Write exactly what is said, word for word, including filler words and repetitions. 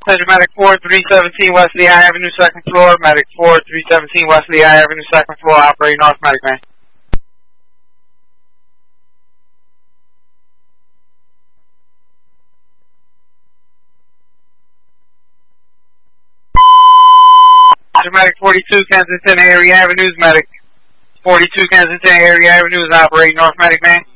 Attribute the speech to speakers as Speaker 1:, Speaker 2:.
Speaker 1: Central Medic four three seventeen West Lehigh Avenue, second floor. Medic four three seventeen West Lehigh Avenue, second floor. Operating North Medic Man. Central Medic forty-two Kensington Area Avenues, Medic forty-two Kensington Area Avenues, operating North Medic Man.